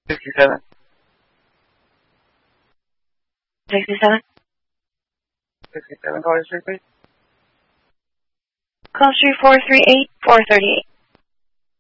67. 67? 67, call history, please. Call history 438-438.